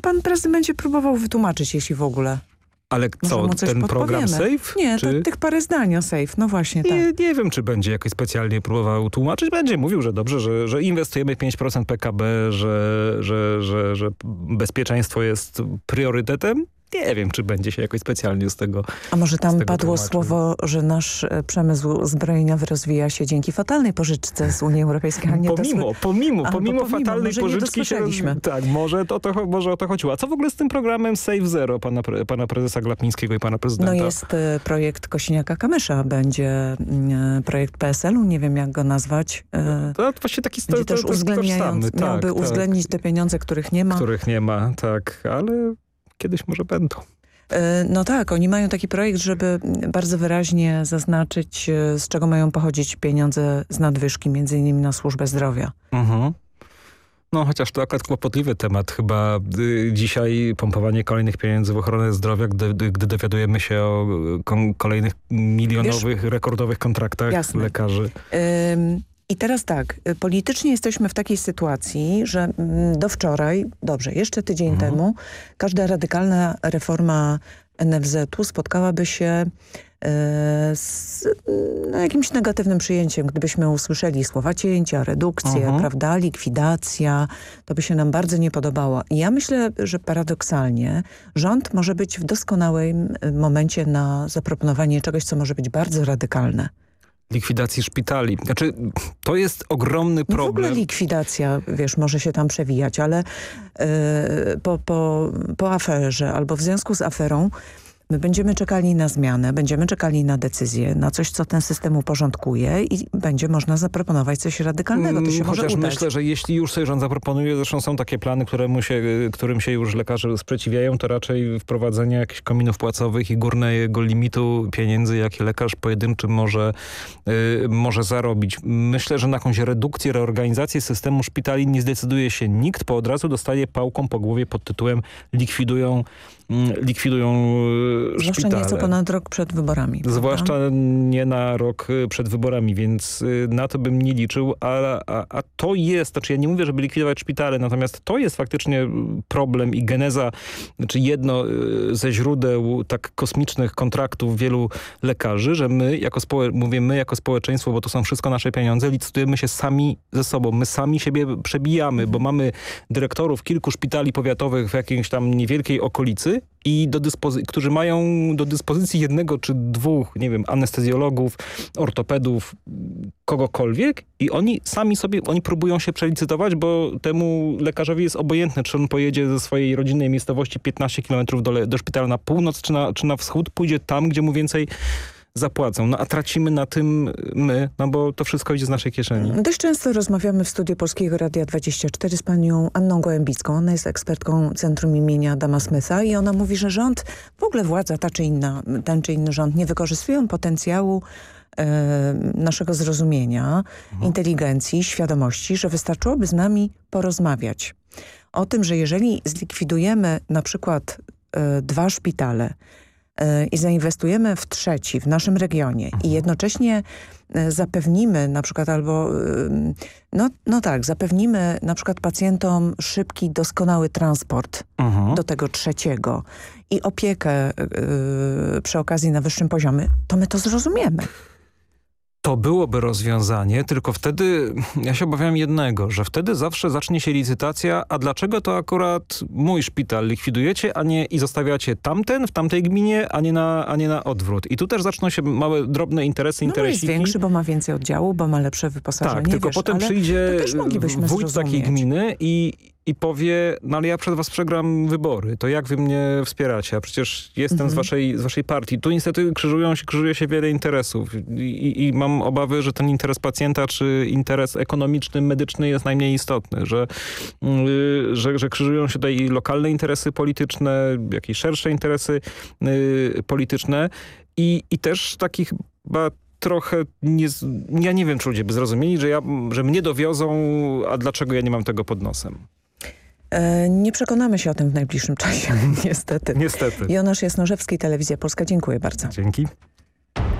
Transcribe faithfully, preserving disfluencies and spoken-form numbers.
pan prezydent będzie próbował wytłumaczyć, jeśli w ogóle. Ale co, ten program SAFE? Nie, czy... to, tych parę zdań o SAFE, no właśnie tak. Nie, nie wiem, czy będzie jakoś specjalnie próbował tłumaczyć. Będzie mówił, że dobrze, że, że inwestujemy pięć procent P K B, że, że, że, że bezpieczeństwo jest priorytetem. Nie wiem, czy będzie się jakoś specjalnie z tego A może tam padło tłumaczył. słowo, że nasz przemysł zbrojeniowy rozwija się dzięki fatalnej pożyczce z Unii Europejskiej, a nie pomimo, to... pomimo, A, pomimo, pomimo fatalnej może pożyczki nie się... dosłyszeliśmy. Tak, może, to, to, może o to chodziło. A co w ogóle z tym programem Safe Zero pana, pana prezesa Glapińskiego i pana prezydenta? No jest e, projekt Kosiniaka-Kamysza, będzie e, projekt P S L u, nie wiem jak go nazwać. E, to właśnie taki będzie to, też to, to uwzględniający, tak, miałby tak. uwzględnić te pieniądze, których nie ma. Których nie ma, tak, ale kiedyś może będą. No tak, oni mają taki projekt, żeby bardzo wyraźnie zaznaczyć, z czego mają pochodzić pieniądze z nadwyżki, między innymi na służbę zdrowia. Mhm. No chociaż to akurat kłopotliwy temat. Chyba y, dzisiaj pompowanie kolejnych pieniędzy w ochronę zdrowia, gdy, gdy dowiadujemy się o kon, kolejnych milionowych, Wiesz, rekordowych kontraktach jasne. lekarzy. Ym, I teraz tak, politycznie jesteśmy w takiej sytuacji, że do wczoraj, dobrze, jeszcze tydzień mhm. temu, każda radykalna reforma N F Z u spotkałaby się z no, jakimś negatywnym przyjęciem. Gdybyśmy usłyszeli słowa cięcia, redukcję, mhm. prawda, likwidacja, to by się nam bardzo nie podobało. I ja myślę, że paradoksalnie rząd może być w doskonałym momencie na zaproponowanie czegoś, co może być bardzo radykalne. Likwidacji szpitali. Znaczy, to jest ogromny problem. W ogóle likwidacja, wiesz, może się tam przewijać, ale yy, po, po, po aferze albo w związku z aferą my będziemy czekali na zmianę, będziemy czekali na decyzję, na coś, co ten system uporządkuje i będzie można zaproponować coś radykalnego. To się Chociaż może udać. myślę, że jeśli już sobie rząd zaproponuje, zresztą są takie plany, któremu się, którym się już lekarze sprzeciwiają, to raczej wprowadzenie jakichś kominów płacowych i górnego limitu pieniędzy, jaki lekarz pojedynczy może, yy, może zarobić. Myślę, że na jakąś redukcję, reorganizację systemu szpitali nie zdecyduje się nikt, bo od razu dostaje pałką po głowie pod tytułem likwidują likwidują Zwłaszcza szpitale. nieco ponad rok przed wyborami. Zwłaszcza prawda? nie na rok przed wyborami, więc na to bym nie liczył, a, a, a to jest, znaczy ja nie mówię, żeby likwidować szpitale, natomiast to jest faktycznie problem i geneza, znaczy jedno ze źródeł tak kosmicznych kontraktów wielu lekarzy, że my, jako społe- mówię my jako społeczeństwo, bo to są wszystko nasze pieniądze, licytujemy się sami ze sobą. My sami siebie przebijamy, bo mamy dyrektorów kilku szpitali powiatowych w jakiejś tam niewielkiej okolicy, i do dyspozy- którzy mają do dyspozycji jednego czy dwóch, nie wiem, anestezjologów, ortopedów, kogokolwiek i oni sami sobie, oni próbują się przelicytować, bo temu lekarzowi jest obojętne, czy on pojedzie ze swojej rodzinnej miejscowości piętnaście kilometrów do, do szpitala na północ, czy na, czy na wschód, pójdzie tam, gdzie mu więcej zapłacą. No a tracimy na tym my, no bo to wszystko idzie z naszej kieszeni. Dość często rozmawiamy w studiu Polskiego Radia dwadzieścia cztery z panią Anną Gołębicką. Ona jest ekspertką Centrum imienia Adama Smitha i ona mówi, że rząd, w ogóle władza ta czy inna, ten czy inny rząd nie wykorzystują potencjału e, naszego zrozumienia, mhm. inteligencji, świadomości, że wystarczyłoby z nami porozmawiać. O tym, że jeżeli zlikwidujemy na przykład e, dwa szpitale, i zainwestujemy w trzeci w naszym regionie i jednocześnie zapewnimy na przykład albo, no, no tak, zapewnimy na przykład pacjentom szybki, doskonały transport uh-huh. do tego trzeciego i opiekę yy, przy okazji na wyższym poziomie, to my to zrozumiemy. To byłoby rozwiązanie, tylko wtedy ja się obawiam jednego, że wtedy zawsze zacznie się licytacja, a dlaczego to akurat mój szpital likwidujecie, a nie i zostawiacie tamten w tamtej gminie, a nie na, a nie na odwrót. I tu też zaczną się małe, drobne interesy, no interesiki. No jest większy, bo ma więcej oddziału, bo ma lepsze wyposażenie. Tak, tylko wiesz, potem przyjdzie wójt takiej gminy i i powie, no ale ja przed was przegram wybory, to jak wy mnie wspieracie? A przecież jestem mhm. z, waszej, z waszej partii. Tu niestety krzyżują się, krzyżuje się wiele interesów I, i mam obawy, że ten interes pacjenta czy interes ekonomiczny, medyczny jest najmniej istotny, że, yy, że, że krzyżują się tutaj i lokalne interesy polityczne, jakieś szersze interesy yy, polityczne i, i też takich chyba trochę, nie, ja nie wiem, czy ludzie by zrozumieli, że, ja, że mnie dowiozą, a dlaczego ja nie mam tego pod nosem. Nie przekonamy się o tym w najbliższym czasie, niestety. Niestety. Jonasz Jasnorzewski, Telewizja Polska. Dziękuję bardzo. Dzięki.